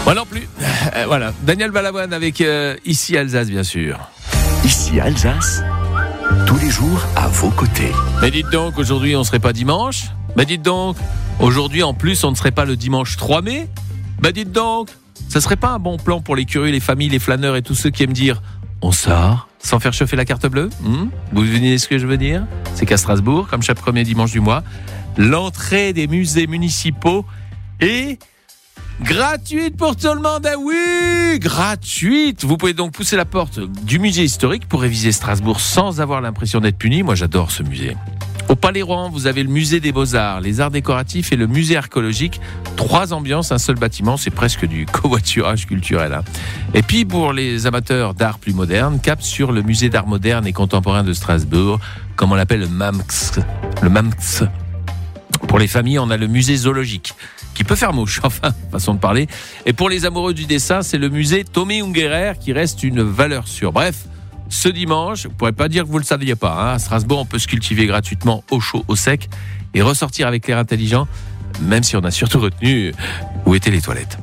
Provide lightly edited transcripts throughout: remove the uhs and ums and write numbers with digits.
Moi non plus. Voilà. Daniel Balavoine avec Ici Alsace, bien sûr. Ici Alsace, tous les jours à vos côtés. Mais dites donc, aujourd'hui on ne serait pas dimanche. Mais dites donc, aujourd'hui en plus on ne serait pas le dimanche 3 mai. Mais dites donc, ça serait pas un bon plan pour les curieux, les familles, les flâneurs et tous ceux qui aiment dire on sort sans faire chauffer la carte bleue. Vous devinez ce que je veux dire? C'est qu'à Strasbourg, comme chaque premier dimanche du mois, l'entrée des musées municipaux est gratuite pour tout le monde. Ah oui, gratuite. Vous pouvez donc pousser la porte du musée historique pour réviser Strasbourg sans avoir l'impression d'être puni. Moi, j'adore ce musée. Au Palais Rohan, vous avez le musée des Beaux-Arts, les arts décoratifs et le musée archéologique. 3 ambiances, un seul bâtiment, c'est presque du covoiturage culturel. Hein. Et puis, pour les amateurs d'art plus moderne, cap sur le musée d'art moderne et contemporain de Strasbourg, comme on l'appelle le MAMX. Le MAMX. Pour les familles, on a le musée zoologique, qui peut faire mouche, enfin, façon de parler. Et pour les amoureux du dessin, c'est le musée Tommy Ungerer qui reste une valeur sûre. Bref, ce dimanche, vous ne pourrez pas dire que vous ne le saviez pas. Hein. À Strasbourg, on peut se cultiver gratuitement au chaud, au sec et ressortir avec l'air intelligent, même si on a surtout retenu où étaient les toilettes.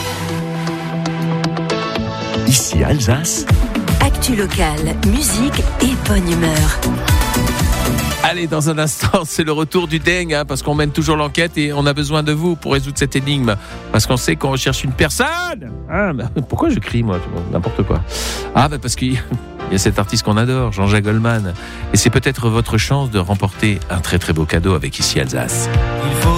Ici Alsace. Actu locale, musique et bonne humeur. Allez, dans un instant, c'est le retour du dingue, hein, parce qu'on mène toujours l'enquête et on a besoin de vous pour résoudre cette énigme. Parce qu'on sait qu'on recherche une personne. Ah, bah, pourquoi je crie, moi, n'importe quoi. Ah, bah, parce qu'il y a cet artiste qu'on adore, Jean-Jacques Goldman. Et c'est peut-être votre chance de remporter un très très beau cadeau avec Ici Alsace.